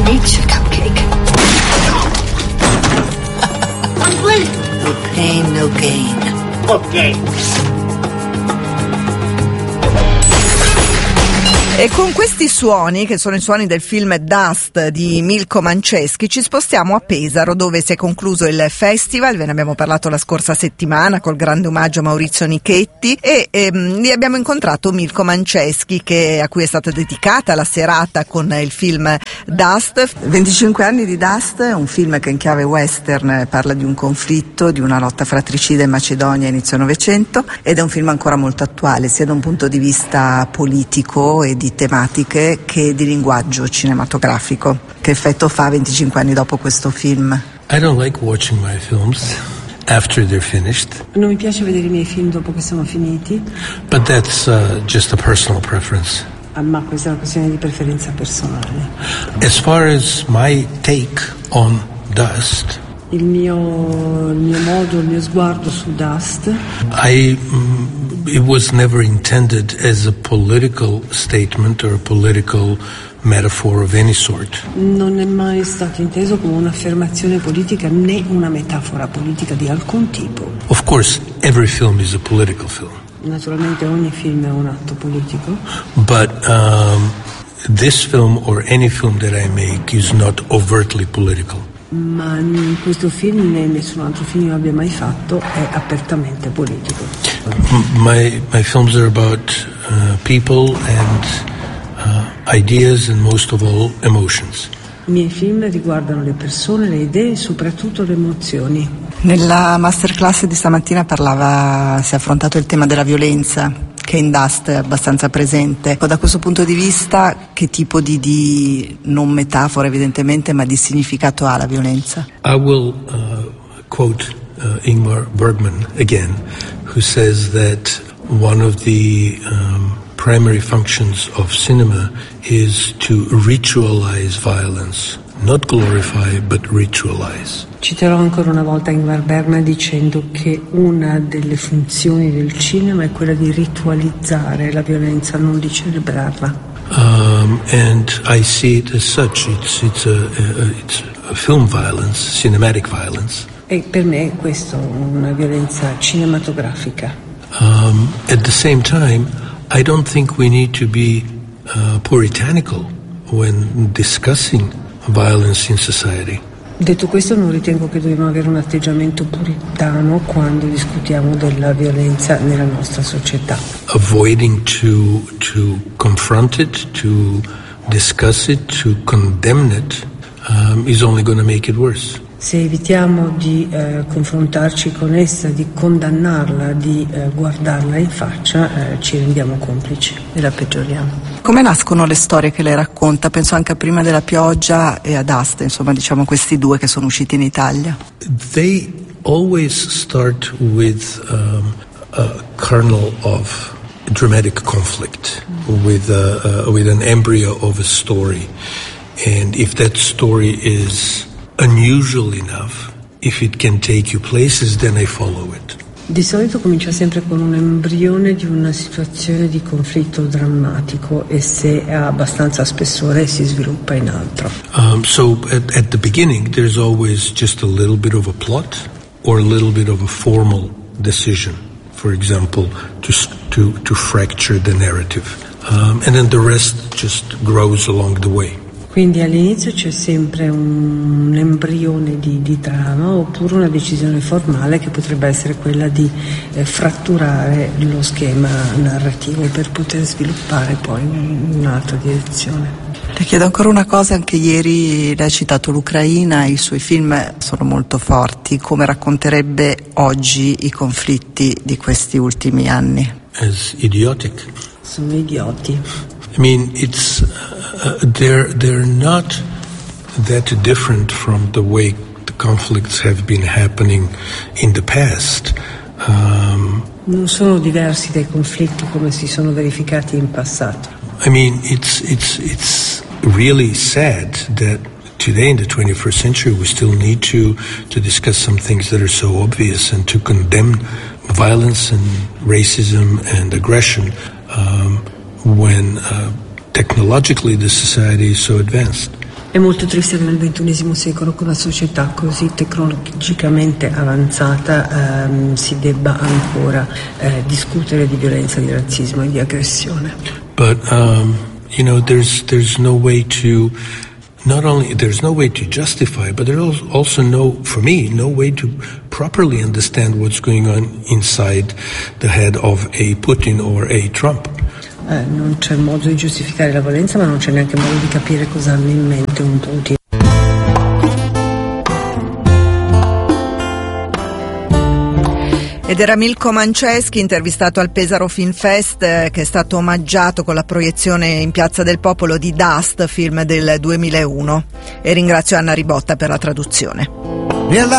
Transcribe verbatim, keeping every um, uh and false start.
Nature cupcake. One plate. No pain, no gain. Okay. E con questi suoni, che sono i suoni del film Dust di Milko Mančeský, ci spostiamo a Pesaro, dove si è concluso il festival. Ve ne abbiamo parlato la scorsa settimana col grande omaggio a Maurizio Nichetti, e ehm, lì abbiamo incontrato Milko Mančeský, che, a cui è stata dedicata la serata con il film Dust. venticinque anni di Dust, un film che in chiave western parla di un conflitto, di una lotta fratricida in Macedonia a inizio Novecento, ed è un film ancora molto attuale, sia da un punto di vista politico e di di tematiche che di linguaggio cinematografico. Che effetto fa venticinque anni dopo questo film? I don't like watching my films after they're finished. Non mi piace vedere i miei film dopo che sono finiti. But that's uh, just a personal preference. Ah, ma questa è una questione di preferenza personale. As far as my take on Dust, il mio, il mio modo, il mio sguardo su Dust, I, um, it was never intended as a political statement or a political metaphor of any sort. Non è mai stato inteso come un'affermazione politica né una metafora politica di alcun tipo. Of course, every film is a political film. Naturalmente ogni film è un atto politico. But um, this film or any film that I make is not overtly political. Ma in questo film né nessun altro film che abbia mai fatto è apertamente politico. My my films are about uh, people and uh, ideas and most of all emotions. I miei film riguardano le persone, le idee e soprattutto le emozioni. Nella masterclass di stamattina parlava, si è affrontato il tema della violenza, che in Dust è abbastanza presente. Da questo punto di vista, che tipo di, di non metafora evidentemente, ma di significato ha la violenza? I will uh, quote uh, Ingmar Bergman again, who says that one of the um, primary functions of cinema is to ritualize violence. Not glorify, but ritualize. Citerò ancora una volta Ingmar Bergman dicendo che una delle funzioni del cinema è quella di ritualizzare la violenza, non di celebrarla. Um, and I see it as such. It's it's a, a it's a film violence, cinematic violence. E per me questo è una violenza cinematografica. Um, at the same time, I don't think we need to be uh, puritanical when discussing violence in society. Detto questo, non ritengo che dobbiamo avere un atteggiamento puritano quando discutiamo della violenza nella nostra società. Avoiding to to confront it, to discuss it, to condemn it um, is only going to make it worse. Se evitiamo di eh, confrontarci con essa, di condannarla, di eh, guardarla in faccia, eh, ci rendiamo complici e la peggioriamo. Come nascono le storie che lei racconta? Penso anche a Prima della pioggia e a Dust, insomma, diciamo questi due che sono usciti in Italia. They always start with um, a kernel of dramatic conflict, mm. with a, uh, with an embryo of a story, and if that story is unusual enough, if it can take you places, then I follow it. Di solito comincia sempre con un embrione di una situazione di conflitto drammatico e se ha abbastanza spessore si sviluppa in altro. Um, so at, at the beginning there's always just a little bit of a plot or a little bit of a formal decision, for example, to to to fracture the narrative, um, and then the rest just grows along the way. Quindi all'inizio c'è sempre un embrione di, di trama oppure una decisione formale che potrebbe essere quella di eh, fratturare lo schema narrativo per poter sviluppare poi un'altra direzione. Le chiedo ancora una cosa, anche ieri lei ha citato l'Ucraina, i suoi film sono molto forti. Come racconterebbe oggi i conflitti di questi ultimi anni? As idiotic. Sono idioti. I mean, it's uh, they're they're not that different from the way the conflicts have been happening in the past. Um, non sono diversi dai conflitti come si sono verificati in passato. I mean, it's it's it's really sad that today in the twenty-first century we still need to to discuss some things that are so obvious and to condemn violence and racism and aggression. Um, when uh, technologically the society is so advanced. È molto triste che nel ventunesimo secolo, con la società così tecnologicamente avanzata, ehm, si debba ancora eh, discutere di violenza, di razzismo e di aggressione. But um, you know, there's there's no way to not only there's no way to justify, but there's also no, for me, no way to properly understand what's going on inside the head of a Putin or a Trump. Eh, non c'è modo di giustificare la violenza, ma non c'è neanche modo di capire cosa hanno in mente un Putin. Ed era Milko Manceschi, intervistato al Pesaro Film Fest, eh, che è stato omaggiato con la proiezione in Piazza del Popolo di Dust, film del duemilauno. E ringrazio Anna Ribotta per la traduzione.